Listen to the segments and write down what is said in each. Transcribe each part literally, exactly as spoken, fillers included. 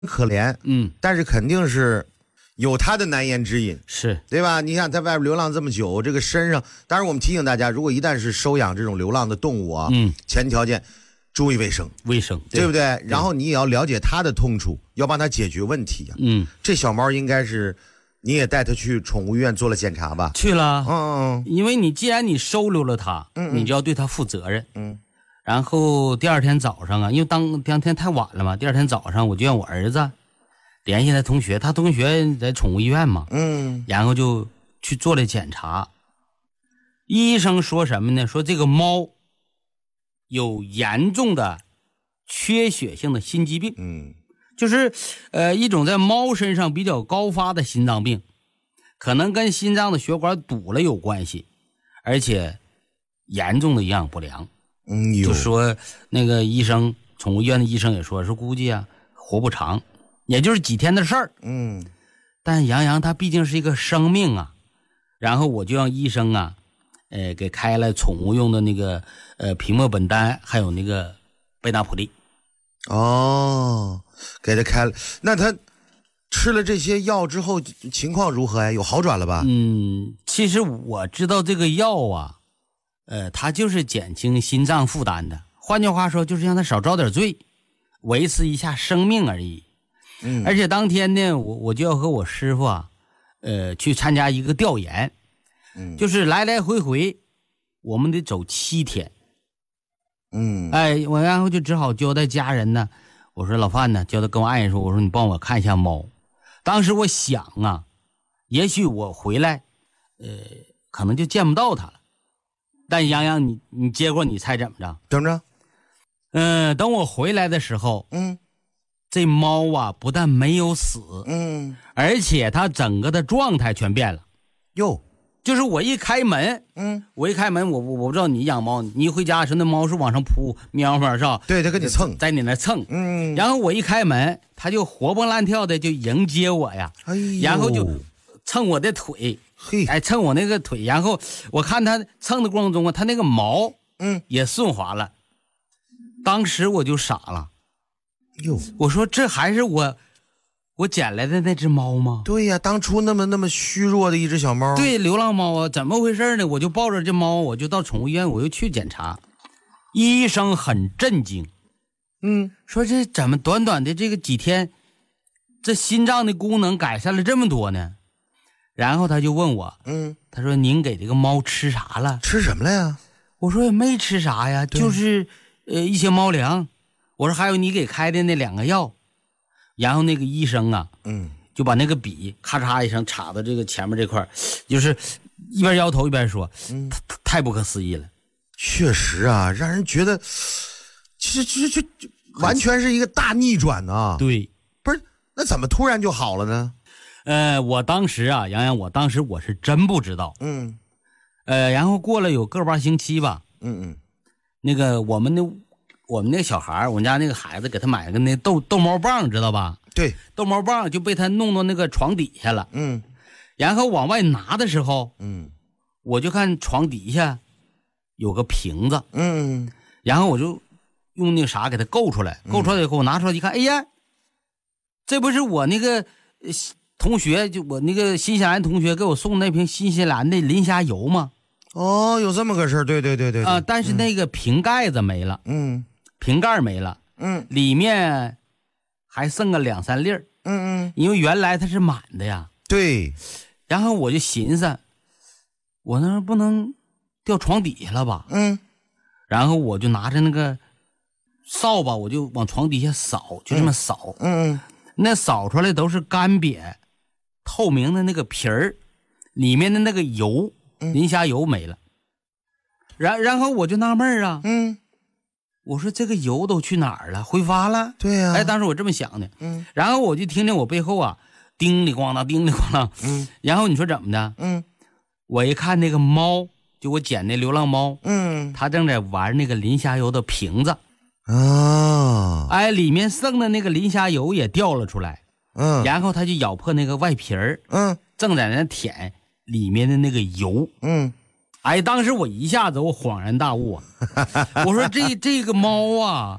可怜， 嗯， 但是肯定是有他的难言之隐， 是对吧？你想在外边流浪这么久，这个身上，当然我们提醒大家，如果一旦是收养这种流浪的动物啊， 嗯， 前提条件注意卫生， 卫生， 对不对？然后你也要了解他的痛处，要帮他解决问题啊。 嗯， 这小猫应该是你也带他去宠物医院做了检查吧？ 去了， 嗯嗯， 因为你既然你收留了它， 嗯嗯你就要对它负责任， 嗯。 然后第二天早上啊，因为当当天太晚了嘛，第二天早上我就让我儿子联系他同学，他同学在宠物医院嘛， 嗯， 然后就去做了检查。医生说什么呢？说这个猫有严重的缺血性的心肌病， 嗯， 就是呃一种在猫身上比较高发的心脏病，可能跟心脏的血管堵了有关系，而且严重的营养不良。 嗯，有就说那个医生，宠物医院的医生也说，说估计啊活不长，也就是几天的事儿。 嗯， 但杨洋他毕竟是一个生命啊，然后我就让医生啊，呃，给开了宠物用的那个呃平莫本丹，还有那个贝纳普利。 哦，给他开了，那他吃了这些药之后情况如何呀？有好转了吧？ 嗯，其实我知道这个药啊，呃，它就是减轻心脏负担的，换句话说，就是让他少遭点罪，维持一下生命而已。 嗯， 而且当天呢，我我就要和我师傅啊，呃，去参加一个调研， 嗯， 就是来来回回，我们得走七天。 嗯， 哎，我然后就只好交代家人呢，我说老范呢，交代跟我爱人说，我说你帮我看一下猫。当时我想啊，也许我回来，呃，可能就见不到它了。但洋洋，你你结果你猜怎么着？ 怎么着？ 嗯、呃，等我回来的时候， 嗯， 这猫啊，不但没有死， 嗯， 而且它整个的状态全变了。 哟， 就是我一开门， 嗯， 我一开门，我我我不知道你养猫，你一回家的时候那猫是往上扑，喵喵是吧？ 对，它跟你蹭， 在你那蹭， 嗯， 然后我一开门，它就活蹦乱跳的就迎接我呀， 哎呦， 然后就蹭我的腿， 嘿， 哎，蹭我那个腿，然后我看它蹭的过程中啊，它那个毛， 嗯， 也顺滑了。当时我就傻了， 哟， 我说这还是我我捡来的那只猫吗？ 对呀，当初那么那么虚弱的一只小猫， 对，流浪猫啊，怎么回事呢？我就抱着这猫，我就到宠物医院，我又去检查，医生很震惊， 嗯， 说这怎么短短的这个几天，这心脏的功能改善了这么多呢？然后他就问我， 嗯， 他说您给这个猫吃啥了？ 吃什么了呀？ 我说也没吃啥呀，就是呃一些猫粮。我说还有你给开的那两个药。然后那个医生啊， 嗯， 就把那个笔咔嚓一声插到这个前面这块，就是一边摇头一边说， 嗯， 太不可思议了。 确实啊，让人觉得这这这这完全是一个大逆转啊！ 对， 不是，那怎么突然就好了呢？ 呃，我当时啊，洋洋，我当时我是真不知道。 嗯， 呃，然后过了有个把星期吧， 嗯嗯， 那个我们那我们那个小孩，我们家那个孩子给他买了个那逗逗猫棒，知道吧？ 对， 逗猫棒就被他弄到那个床底下了。 嗯， 然后往外拿的时候， 嗯， 我就看床底下有个瓶子， 嗯， 然后我就用那个啥给它够出来，够出来以后我拿出来一看，哎呀，这不是我那个呃同学，就我那个新西兰同学给我送那瓶新西兰的磷虾油吗？ 哦，有这么个事儿，对对对对啊、呃，但是那个瓶盖子没了， 嗯， 瓶盖没了， 嗯， 里面还剩个两三粒儿， 嗯嗯， 因为原来它是满的呀。 对， 然后我就寻思，我那不能掉床底下了吧？ 嗯， 然后我就拿着那个扫把，我就往床底下扫，就这么扫， 嗯嗯， 那扫出来都是干瘪、透明的那个皮儿，里面的那个油，磷虾油没了。然然后我就纳闷啊， 嗯， 我说这个油都去哪儿了？挥发了？ 对呀、啊， 哎，当时我这么想的。 嗯， 然后我就听见我背后啊，叮里咣当，叮里咣当。 嗯， 然后你说怎么的？ 嗯， 我一看那个猫，就我捡那流浪猫， 嗯， 它正在玩那个磷虾油的瓶子。 啊， 哎，里面剩的那个磷虾油也掉了出来。 嗯， 然后他就咬破那个外皮儿， 嗯， 正在那舔里面的那个油。 嗯， 哎，当时我一下子我恍然大悟啊，我说这这个猫啊，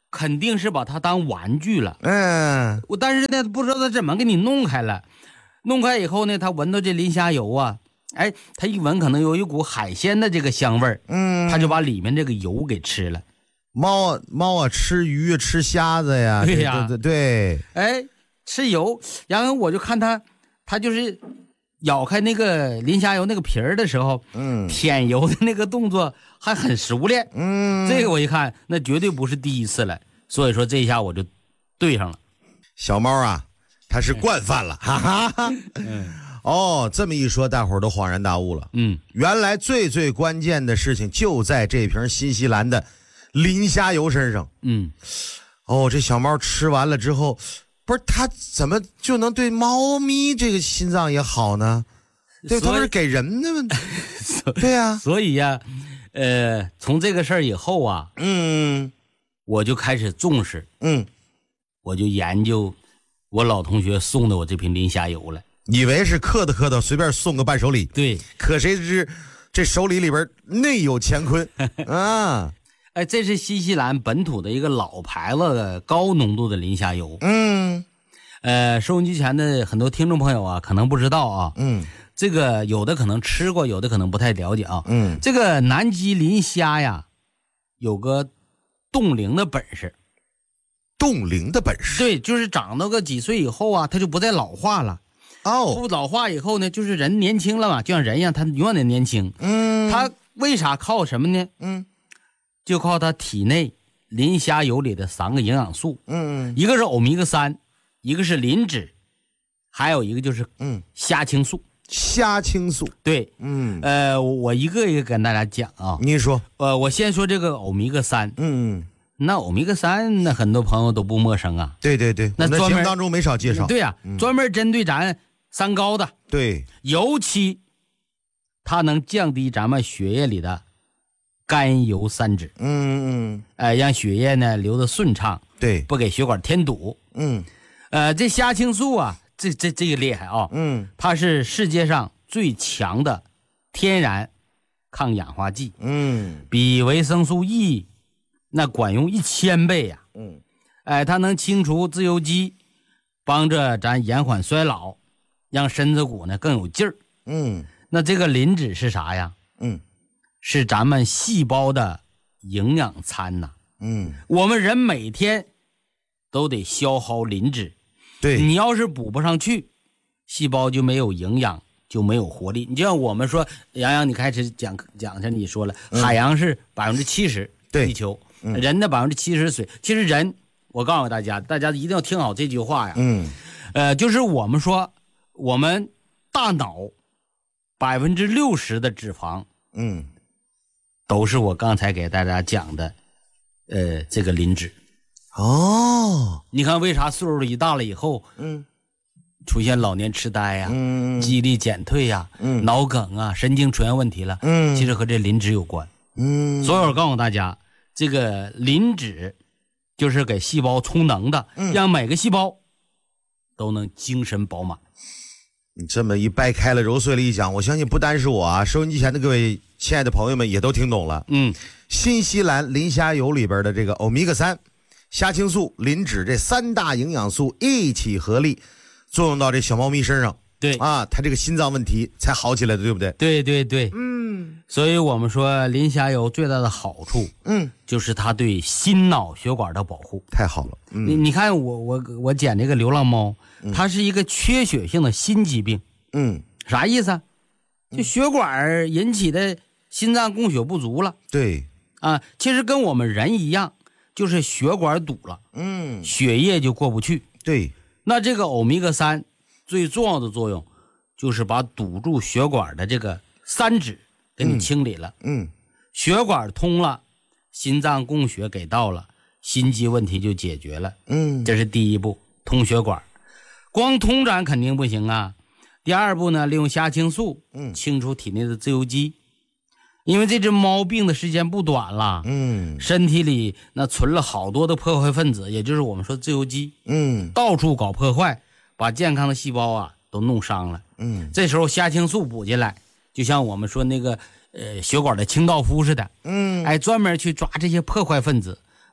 肯定是把它当玩具了。 嗯， 我但是呢，不知道他怎么给你弄开了。弄开以后呢，他闻到这磷虾油啊，哎，他一闻可能有一股海鲜的这个香味儿， 嗯， 他就把里面这个油给吃了。 猫啊猫啊，吃鱼吃虾子呀， 对呀， 对对对， 哎，吃油，然后我就看他，他就是咬开那个磷虾油那个皮儿的时候， 嗯， 舔油的那个动作还很熟练， 嗯， 这个我一看，那绝对不是第一次了，所以说这一下我就对上了。 小猫啊，它是惯犯了，哈哈哈。 嗯， 哦，这么一说，大伙儿都恍然大悟了。 嗯， 原来最最关键的事情就在这瓶新西兰的磷虾油身上。 嗯， 哦，这小猫吃完了之后，不是它怎么就能对猫咪这个心脏也好呢？对，它不是给人的吗？对呀、啊， 所以呀、啊，呃，从这个事儿以后啊， 嗯， 我就开始重视， 嗯， 我就研究我老同学送的我这瓶磷虾油了。 以为是客的客的，随便送个伴手礼。 对， 可谁知这手里里边内有乾坤啊！ 哎，这是新西兰本土的一个老牌子的高浓度的磷虾油。 嗯， 呃，收音机前的很多听众朋友啊，可能不知道啊。 嗯， 这个有的可能吃过，有的可能不太了解啊。 嗯， 这个南极磷虾呀，有个冻龄的本事。 冻龄的本事。 对，就是长到个几岁以后啊，它就不再老化了。 哦， 不老化以后呢，就是人年轻了嘛，就像人一样，他永远的年轻。 嗯， 他为啥靠什么呢？ 嗯， 就靠他体内磷虾油里的三个营养素。 嗯， 一个是欧米伽三，一个是磷脂，还有一个就是嗯虾青素。 虾青素。 对， 嗯， 呃，我一个一个跟大家讲啊。 你说。 呃，我先说这个欧米伽三。 嗯， 那欧米伽三，那很多朋友都不陌生啊。 对对对， 那专门节目当中没少介绍。 对呀、啊嗯，专门针对咱三高的。 对， 尤其它能降低咱们血液里的甘油三酯。 嗯嗯， 呃，让血液呢流得顺畅， 对， 不给血管添堵。 嗯， 呃，这虾青素啊，这这这个厉害啊。 嗯， 它是世界上最强的天然抗氧化剂。 嗯， 比维生素 E 那管用一千倍呀、啊。 嗯， 哎，它能清除自由基，帮着咱延缓衰老，让身子骨呢更有劲儿。 嗯， 那这个磷脂是啥呀？ 嗯， 是咱们细胞的营养餐呐。 嗯， 我们人每天都得消耗磷脂， 对， 你要是补不上去，细胞就没有营养，就没有活力。你就像我们说，洋洋，你开始讲讲下，你说了， 嗯、 海洋是百分之七十地球， 嗯、 人的百分之七十水。其实人，我告诉大家，大家一定要听好这句话呀。 嗯， 呃，就是我们说，我们大脑百分之六十的脂肪， 嗯， 都是我刚才给大家讲的，呃，这个磷脂。 哦， 你看为啥岁数一大了以后， 嗯， 出现老年痴呆呀、 嗯， 记忆力减退呀、 嗯， 脑梗啊，神经出现问题了， 嗯， 其实和这磷脂有关。 嗯， 所以我告诉大家，这个磷脂就是给细胞充能的， 嗯、 让每个细胞都能精神饱满。 你这么一掰开了揉碎了一讲，我相信不单是我啊，收音机前的各位亲爱的朋友们也都听懂了。 嗯， 新西兰磷虾油里边的这个欧米伽三、虾青素、磷脂这三大营养素一起合力，作用到这小猫咪身上。 对啊，它这个心脏问题才好起来的，对不对？ 对对对， 嗯， 所以我们说磷虾油最大的好处， 嗯， 就是它对心脑血管的保护。 太好了。嗯、 你你看我我我捡这个流浪猫， 嗯、 它是一个缺血性的心疾病。 嗯， 啥意思啊？就血管引起的心脏供血不足了。 对啊，其实跟我们人一样，就是血管堵了， 嗯， 血液就过不去。 对， 那这个欧米伽三最重要的作用就是把堵住血管的这个三酯给你清理了。 嗯，嗯， 血管通了，心脏供血给到了，心肌问题就解决了。 嗯， 这是第一步，通血管。光通咱肯定不行啊。第二步呢，利用虾青素， 嗯， 清除体内的自由基。因为这只猫病的时间不短了， 嗯， 身体里那存了好多的破坏分子，也就是我们说自由基， 嗯， 到处搞破坏，把健康的细胞啊都弄伤了。 嗯， 这时候虾青素补进来，就像我们说那个呃血管的清道夫似的， 嗯， 哎，专门去抓这些破坏分子，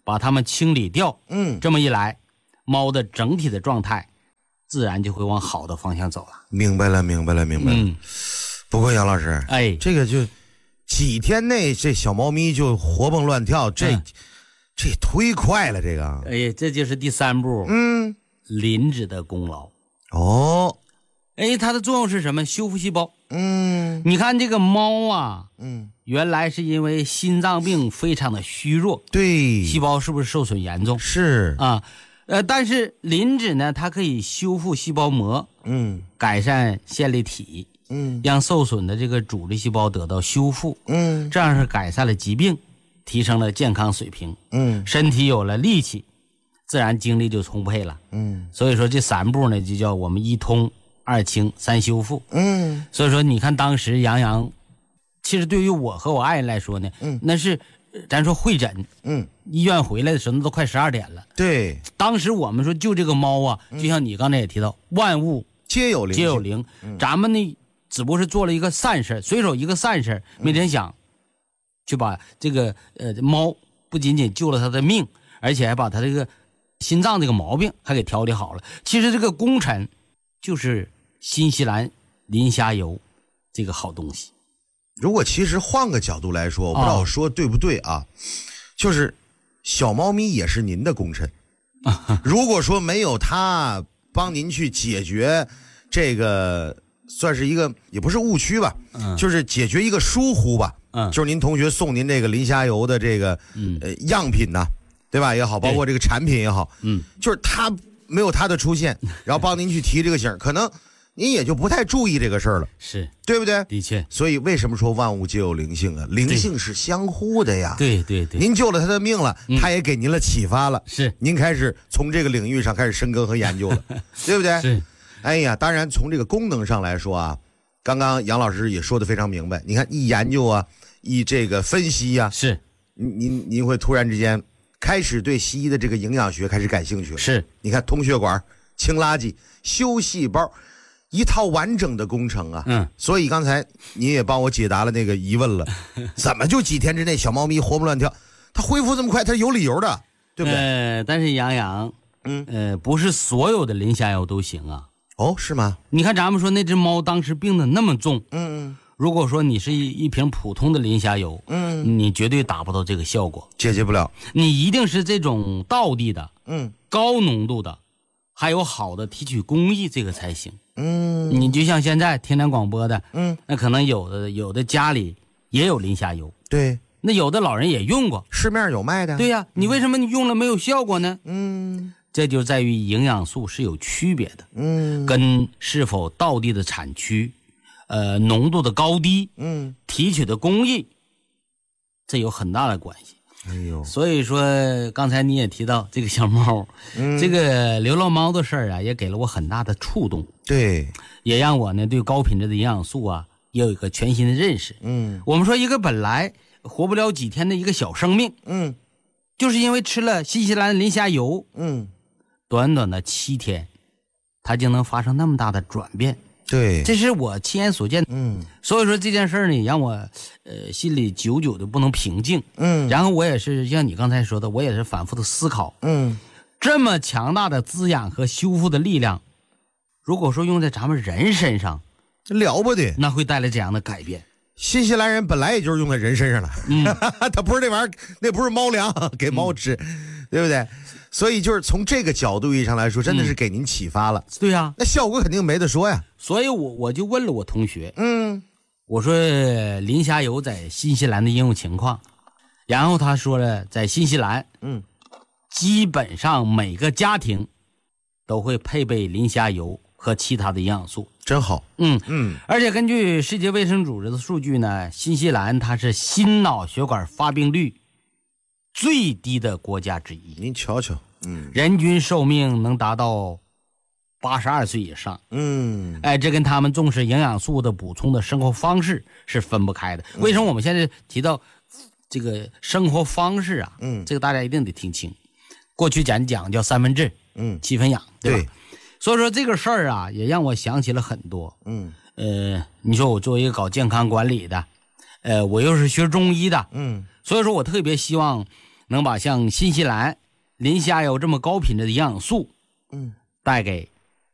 把它们清理掉， 嗯， 这么一来，猫的整体的状态自然就会往好的方向走了。 明白了，明白了，明白了。 嗯， 不过杨老师， 哎， 这个就几天内这小猫咪就活蹦乱跳，这、嗯、这忒快了，这个。 哎，这就是第三步， 嗯， 磷脂的功劳。 哦， 哎，它的作用是什么？修复细胞。 嗯， 你看这个猫啊， 嗯， 原来是因为心脏病非常的虚弱， 对， 细胞是不是受损严重？ 是啊，呃，但是磷脂呢，它可以修复细胞膜， 嗯， 改善线粒体， 嗯， 让受损的这个主力细胞得到修复， 嗯， 这样是改善了疾病，提升了健康水平， 嗯， 身体有了力气，自然精力就充沛了， 嗯， 所以说这三步呢，就叫我们一通二清三修复， 嗯， 所以说你看当时杨洋，其实对于我和我爱人来说呢，嗯，那是咱说会诊， 嗯， 医院回来的时候那都快十二点了， 对， 当时我们说就这个猫啊，就像你刚才也提到，万物皆有灵， 皆有灵，嗯、咱们呢只不过是做了一个善事，随手一个善事，没人想，就把这个呃猫不仅仅救了它的命，而且还把它这个心脏这个毛病还给调理好了。其实这个功臣就是新西兰磷虾油这个好东西。 如果其实换个角度来说，我不知道我说对不对啊，哦、就是小猫咪也是您的功臣。如果说没有它帮您去解决这个，算是一个也不是误区吧，嗯、就是解决一个疏忽吧。嗯，就是您同学送您这个磷虾油的这个、嗯、呃样品呢，对吧？也好，包括这个产品也好，嗯，就是它没有它的出现，然后帮您去提这个醒，可能您也就不太注意这个事儿了， 是对不对？ 的确， 所以为什么说万物皆有灵性啊？灵性是相互的呀。 对对对， 您救了他的命了，嗯、他也给您了启发了， 是您开始从这个领域上开始深耕和研究了，对不对？ 是。 哎呀，当然从这个功能上来说啊，刚刚杨老师也说得非常明白。你看一研究啊，一这个分析呀、啊， 是您您会突然之间开始对西医的这个营养学开始感兴趣了。 是，你看通血管、清垃圾、修细胞。一套完整的工程啊，嗯，所以刚才你也帮我解答了那个疑问了，怎么就几天之内小猫咪活蹦乱跳，它恢复这么快，它是有理由的，对不对？ 呃，但是杨洋，嗯，呃，不是所有的磷虾油都行啊。 哦，是吗？ 你看咱们说那只猫当时病得那么重， 嗯， 如果说你是一一瓶普通的磷虾油，嗯，你绝对达不到这个效果， 解决不了。 你一定是这种道地的， 嗯， 高浓度的，还有好的提取工艺，这个才行。 嗯， 你就像现在天天广播的， 嗯， 那可能有的有的家里也有磷虾油， 对， 那有的老人也用过， 市面有卖的。 对呀、啊，你为什么你用了没有效果呢？ 嗯， 这就在于营养素是有区别的， 嗯， 跟是否道地的产区，呃，浓度的高低， 嗯， 提取的工艺，这有很大的关系。 哎呦， 所以说刚才你也提到这个小猫，嗯、这个流浪猫的事儿啊，也给了我很大的触动， 对， 也让我呢对高品质的营养素啊也有一个全新的认识。 嗯， 我们说一个本来活不了几天的一个小生命， 嗯， 就是因为吃了新西兰磷虾油， 嗯， 短短的七天，它就能发生那么大的转变。 对， 这是我亲眼所见。 嗯， 所以说这件事呢，让我呃心里久久的不能平静。 嗯， 然后我也是像你刚才说的，我也是反复的思考。 嗯， 这么强大的滋养和修复的力量，如果说用在咱们人身上， 了不得， 那会带来怎样的改变？ 新西兰人本来也就是用在人身上了，嗯，他不是那玩意儿，那不是猫粮给猫吃，嗯、对不对？所以就是从这个角度意义上来说，真的是给您启发了。 嗯、对呀、啊， 那效果肯定没得说呀。 所以我我就问了我同学， 嗯， 我说磷虾油在新西兰的应用情况，然后他说了，在新西兰， 嗯， 基本上每个家庭都会配备磷虾油和其他的营养素。 真好， 嗯嗯， 而且根据世界卫生组织的数据呢，新西兰它是心脑血管发病率最低的国家之一。 您瞧瞧，嗯， 人均寿命能达到八十二岁以上， 嗯， 哎，这跟他们重视营养素的补充的生活方式是分不开的。为什么我们现在提到这个生活方式啊？ 嗯， 这个大家一定得听清。过去咱讲叫三分治， 嗯， 七分养，对吧？ 对， 所以说这个事儿啊，也让我想起了很多。 嗯， 呃，你说我作为一个搞健康管理的，呃，我又是学中医的， 嗯， 所以说我特别希望， 能把像新西兰磷虾有这么高品质的营养素， 嗯， 带给